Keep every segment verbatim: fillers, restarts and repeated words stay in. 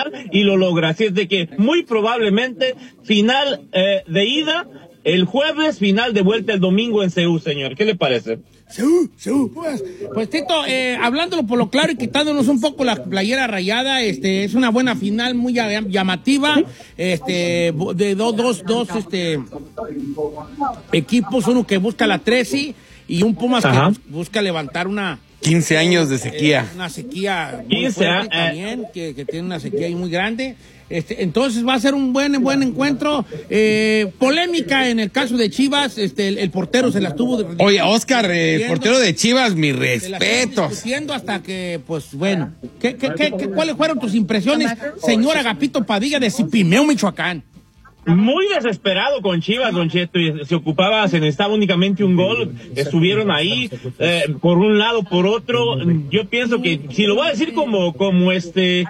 final y lo logra. Así es de que muy probablemente final eh, de ida el jueves, final de vuelta el domingo en Seúl, señor. ¿Qué le parece? Seúl, Seúl, pues, pues Tito, eh, hablándolo por lo claro y quitándonos un poco la playera rayada, este, es una buena final muy llamativa, este, de dos, dos, dos, este, equipos, uno que busca la trece y un Pumas Ajá. que busca levantar una quince años de sequía. Eh, una sequía muy quince, fuerte eh. también, que, que tiene una sequía ahí muy grande. Este, entonces va a ser un buen buen encuentro. Eh, polémica en el caso de Chivas, este, el, el portero se la tuvo. De, Oye, Oscar, el eh, portero de Chivas, mis respetos. Discutiendo hasta que, pues bueno, ¿qué, qué, qué, qué, ¿cuáles fueron tus impresiones, señor Agapito Padilla de Zipimeo, Michoacán? Muy desesperado con Chivas, Don Cheto, y se ocupaba, se necesitaba únicamente un gol, estuvieron ahí, eh, por un lado, por otro. Yo pienso que, si lo voy a decir como, como este,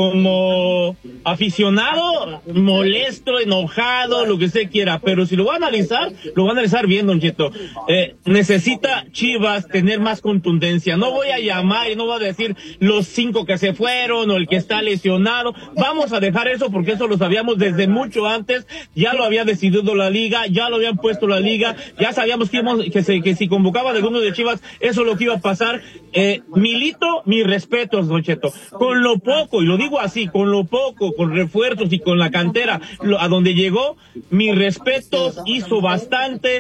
como aficionado, molesto, enojado, lo que usted quiera, pero si lo va a analizar, lo va a analizar bien, Don Cheto. Eh, necesita Chivas tener más contundencia. No voy a llamar y no voy a decir los cinco que se fueron o el que está lesionado. Vamos a dejar eso porque eso lo sabíamos desde mucho antes. Ya lo había decidido la liga, ya lo habían puesto la liga, ya sabíamos que, íbamos, que, se, que si convocaba de alguno de Chivas, eso es lo que iba a pasar. Eh, Milito, mis respetos, Don Cheto. Con lo poco, y lo digo así, con lo poco, con refuerzos y con la cantera, lo, a donde llegó, mis respetos, hizo bastante.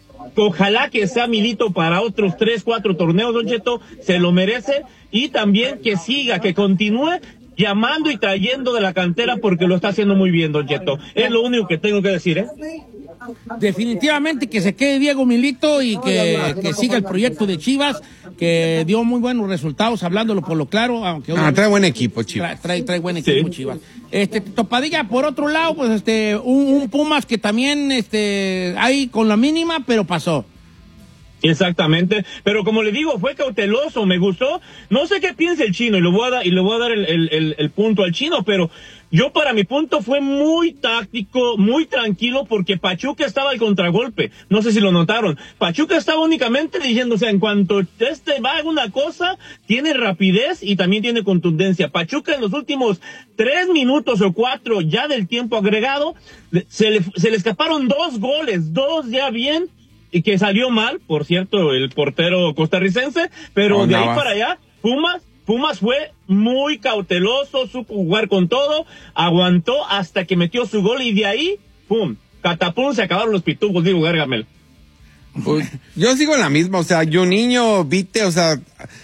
Ojalá que sea Milito para otros tres, cuatro torneos, Don Cheto, se lo merece. Y también que siga, que continúe llamando y trayendo de la cantera porque lo está haciendo muy bien, Don Cheto. Es lo único que tengo que decir, ¿eh? Definitivamente que se quede Diego Milito y que, que siga el proyecto de Chivas, que dio muy buenos resultados, hablándolo por lo claro, aunque ah, trae buen equipo Chivas. Trae, trae, trae buen equipo sí. Chivas. Este, Topadilla, por otro lado, pues este, un, un Pumas que también este hay con la mínima, pero pasó. Exactamente, pero como le digo, fue cauteloso, me gustó. No sé qué piensa el Chino y le voy a dar, y le voy a dar el, el, el, el punto al Chino, pero yo para mi punto fue muy táctico, muy tranquilo, porque Pachuca estaba al contragolpe. No sé si lo notaron. Pachuca estaba únicamente diciendo, o sea, en cuanto este va a una cosa, tiene rapidez y también tiene contundencia. Pachuca en los últimos tres minutos o cuatro ya del tiempo agregado, se le, se le escaparon dos goles, dos ya bien, y que salió mal, por cierto, el portero costarricense, pero oh, de ahí para allá, Pumas, Pumas fue muy cauteloso, supo jugar con todo, aguantó hasta que metió su gol y de ahí, pum, catapum, se acabaron los pitufos, digo, Gargamel. Pues, yo sigo en la misma, o sea, yo niño, viste, o sea,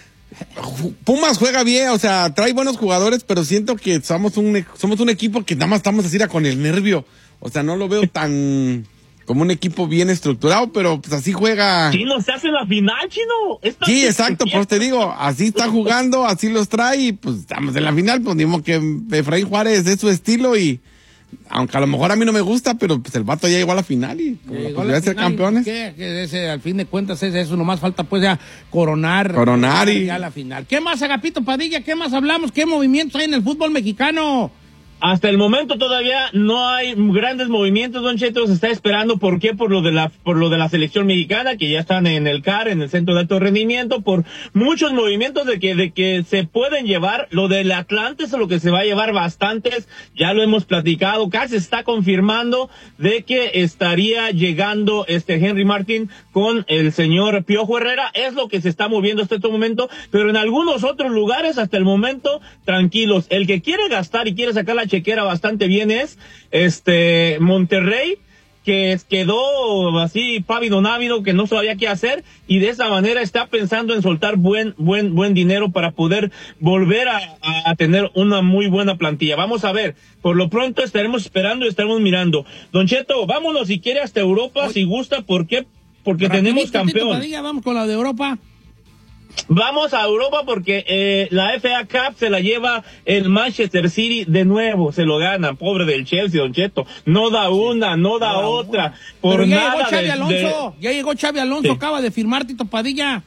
Pumas juega bien, o sea, trae buenos jugadores, pero siento que somos un, somos un equipo que nada más estamos así con el nervio, o sea, no lo veo tan... como un equipo bien estructurado, pero pues así juega. Chino, se hace la final, Chino. Esta sí, exacto, pues te digo, así está jugando, así los trae y pues estamos en la final, pues dimos que Efraín Juárez es su estilo y aunque a lo mejor a mí no me gusta, pero pues el vato ya llegó a la final y con la posibilidad de ser campeones. ¿Qué? Que ese, al fin de cuentas es eso, nomás falta pues ya coronar. Coronar y... ya la final. ¿Qué más, Agapito Padilla? ¿Qué más hablamos? ¿Qué movimientos hay en el fútbol mexicano? Hasta el momento todavía no hay grandes movimientos, Don Cheto, se está esperando. ¿Por qué? Por lo de la, por lo de la selección mexicana, que ya están en el C A R, en el Centro de Alto Rendimiento, por muchos movimientos de que, de que se pueden llevar. Lo del Atlante es lo que se va a llevar bastantes, ya lo hemos platicado, casi se está confirmando de que estaría llegando este Henry Martin con el señor Piojo Herrera, es lo que se está moviendo hasta este momento, pero en algunos otros lugares hasta el momento, tranquilos. El que quiere gastar y quiere sacar la chequera bastante bien es este Monterrey, que quedó así pávido návido, que no sabía qué hacer y de esa manera está pensando en soltar buen buen buen dinero para poder volver a, a tener una muy buena plantilla. Vamos a ver, por lo pronto estaremos esperando y estaremos mirando. Don Cheto, vámonos si quiere hasta Europa, Oye. si gusta, ¿por qué? Porque tenemos campeón. Padilla, vamos con la de Europa. Vamos a Europa porque eh, la F A Cup se la lleva el Manchester City de nuevo, se lo gana, pobre del Chelsea, Don Cheto, no da una, no da no, otra, no. por Pero ya nada. Llegó Xavi de, Alonso, de... Ya llegó Xavi Alonso, sí. Acaba de firmar Tito Padilla.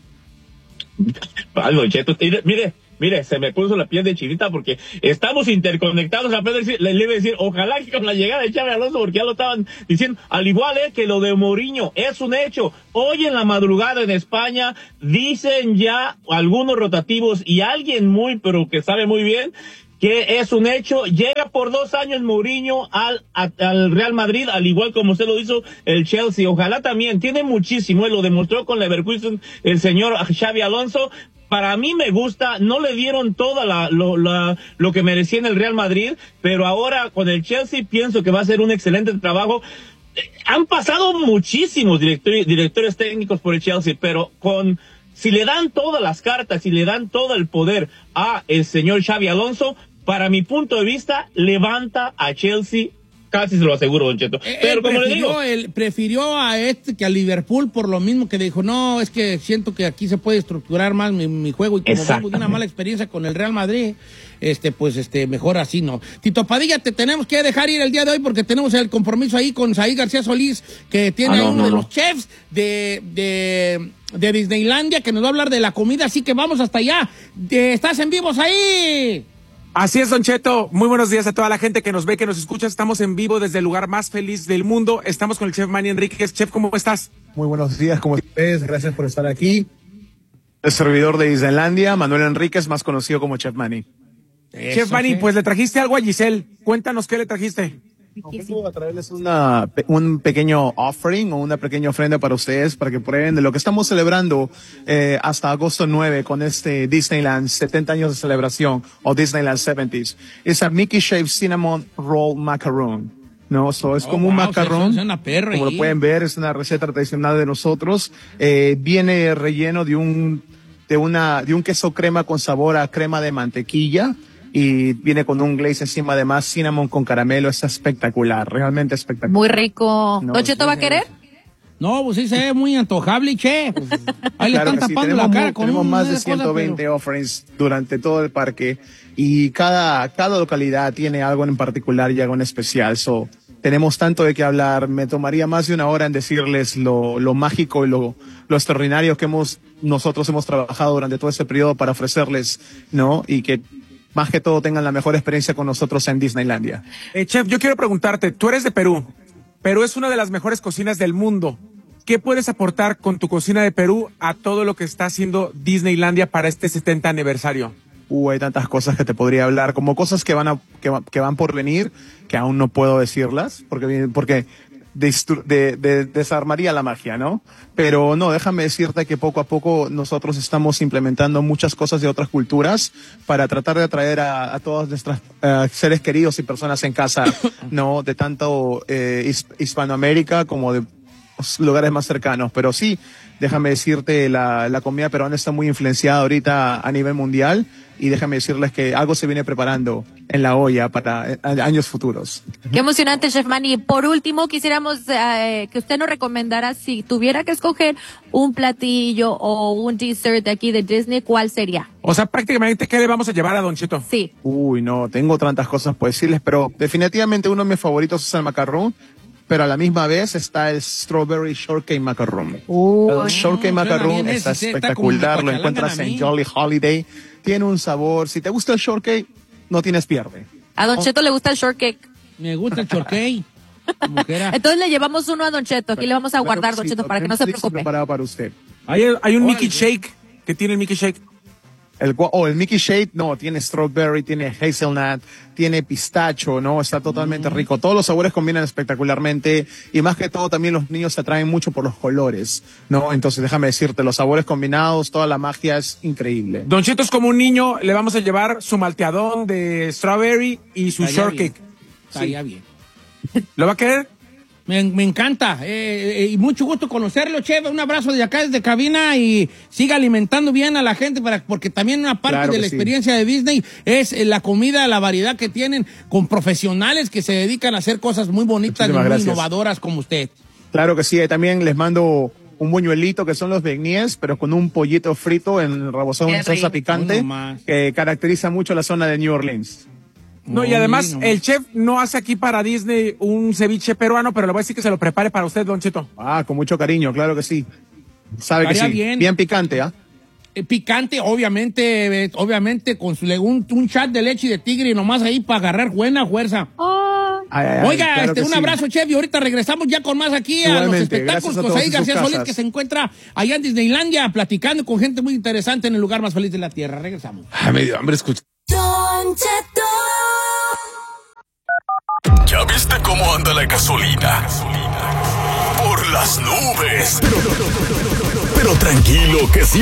Ah, Don Cheto, mire, mire, se me puso la piel de chinita porque estamos interconectados. A le, le iba a decir, ojalá que con la llegada de Xavi Alonso, porque ya lo estaban diciendo, al igual eh, que lo de Mourinho, es un hecho. Hoy en la madrugada en España dicen ya algunos rotativos y alguien muy, pero que sabe muy bien, que es un hecho. Llega por dos años Mourinho al, a, al Real Madrid, al igual como se lo hizo el Chelsea. Ojalá también, tiene muchísimo, él lo demostró con Leverkusen, el señor Xabi Alonso. Para mí me gusta, no le dieron toda la, lo, la, lo que merecía en el Real Madrid, pero ahora con el Chelsea pienso que va a ser un excelente trabajo. Eh, han pasado muchísimos directores, directores técnicos por el Chelsea, pero con, si le dan todas las cartas, si le dan todo el poder a el señor Xabi Alonso, para mi punto de vista, levanta a Chelsea. Casi se lo aseguro, Don Cheto. Pero él como le digo... Él prefirió a este que a Liverpool por lo mismo que dijo, no, es que siento que aquí se puede estructurar más mi, mi juego y como vengo de una mala experiencia con el Real Madrid, este, pues este, mejor así no. Tito Padilla, te tenemos que dejar ir el día de hoy porque tenemos el compromiso ahí con Said García Solís, que tiene ah, no, uno no, de no. los chefs de, de, de Disneylandia, que nos va a hablar de la comida, así que vamos hasta allá. ¿Estás en vivos ahí? Así es, Don Cheto. Muy buenos días a toda la gente que nos ve, que nos escucha. Estamos en vivo desde el lugar más feliz del mundo. Estamos con el chef Manny Enríquez. Chef, ¿cómo estás? Muy buenos días, ¿cómo estás? Gracias por estar aquí. El servidor de Disneylandia, Manuel Enríquez, más conocido como Chef Manny. Eso, Chef Manny, ¿qué? Pues le trajiste algo a Giselle. Cuéntanos qué le trajiste. Vengo a traerles una, un pequeño offering o una pequeña ofrenda para ustedes, para que prueben de lo que estamos celebrando eh, hasta agosto nueve con este Disneyland setenta años de celebración, o Disneyland setenta. Es a Mickey Shaped Cinnamon Roll Macaron. No, so es oh, como wow, un macarrón, como lo pueden ver, es una receta tradicional de nosotros. Eh, viene relleno de un, de una, de un queso crema con sabor a crema de mantequilla. Y viene con un glaze encima, además, cinnamon con caramelo. Es espectacular, realmente espectacular. Muy rico. No, ¿Don Cheto va a querer? No, pues sí se ve muy antojable, che. Pues, ahí claro le están tapando sí. tenemos, la cara con Tenemos un, más de ciento veinte pero... offerings durante todo el parque. Y cada, cada localidad tiene algo en particular y algo en especial. So, tenemos tanto de qué hablar. Me tomaría más de una hora en decirles lo, lo mágico y lo, lo extraordinario que hemos, nosotros hemos trabajado durante todo este periodo para ofrecerles, ¿no? Y que más que todo tengan la mejor experiencia con nosotros en Disneylandia. Eh, chef, yo quiero preguntarte, tú eres de Perú. Perú es una de las mejores cocinas del mundo. ¿Qué puedes aportar con tu cocina de Perú a todo lo que está haciendo Disneylandia para este setenta aniversario? Uh, hay tantas cosas que te podría hablar, como cosas que van a, que, que van por venir, que aún no puedo decirlas, porque, porque de, de, desarmaría la magia, ¿no? Pero no, déjame decirte que poco a poco nosotros estamos implementando muchas cosas de otras culturas para tratar de atraer a, a todos nuestros uh, seres queridos y personas en casa, ¿no? De tanto eh, Hispanoamérica como de lugares más cercanos. Pero sí, déjame decirte, la, la comida peruana está muy influenciada ahorita a nivel mundial. Y déjame decirles que algo se viene preparando en la olla para años futuros. Qué emocionante, Chef Manny. Por último, quisiéramos eh, que usted nos recomendara, si tuviera que escoger un platillo o un dessert de aquí de Disney, ¿cuál sería? O sea, prácticamente, ¿qué le vamos a llevar a Don Cheto? Sí. Uy, no, tengo tantas cosas por decirles, pero definitivamente uno de mis favoritos es el macarrón. Pero a la misma vez está el Strawberry Shortcake Macaron. Uh, el Shortcake no, Macaron está espectacular, está lo encuentras en Jolly Holiday. Tiene un sabor, si te gusta el shortcake, no tienes pierde. A Don Cheto le gusta el shortcake. Me gusta el shortcake. Entonces le llevamos uno a Don Cheto, aquí le vamos a guardar, claro Don sí, Cheto, para que no se preocupe. Preparado para usted. Hay, hay un Órale. Mickey Shake, que tiene el Mickey Shake. El, oh, el Mickey Shake, no, tiene strawberry, tiene hazelnut, tiene pistacho, ¿no? Está totalmente mm. rico. Todos los sabores combinan espectacularmente y más que todo también los niños se atraen mucho por los colores, ¿no? Entonces déjame decirte, los sabores combinados, toda la magia es increíble. Don Cheto es como un niño, le vamos a llevar su malteadón de strawberry y su Estaría shortcake. Bien. Estaría sí. bien. ¿Lo va a querer? Me, me encanta, eh, eh, y mucho gusto conocerlo, Chef. Un abrazo de acá desde cabina y siga alimentando bien a la gente, para, porque también una parte claro de la sí. experiencia de Disney es eh, la comida, la variedad que tienen con profesionales que se dedican a hacer cosas muy bonitas y muy gracias. innovadoras como usted. Claro que sí, también les mando un buñuelito que son los beignies, pero con un pollito frito en rabozón en salsa picante, que caracteriza mucho la zona de New Orleans. No, y además, no. el chef no hace aquí para Disney un ceviche peruano, pero le voy a decir que se lo prepare para usted, Don Cheto. Ah, con mucho cariño, claro que sí. Sabe Estaría que sí. Bien, bien picante, ¿ah? ¿eh? Picante, obviamente, eh, obviamente, con su, un, un chat de leche de tigre y nomás ahí para agarrar buena fuerza. Oh. Ay, ay, Oiga, claro este, un sí. abrazo, chef, y ahorita regresamos ya con más aquí Igualmente. a los espectáculos con Said García Solís, que se encuentra allá en Disneylandia, platicando con gente muy interesante en el lugar más feliz de la tierra. Regresamos. Ay, me dio hambre escuchar. Don Cheto. ¿Ya viste cómo anda la gasolina? Por las nubes. Pero, pero tranquilo, que sí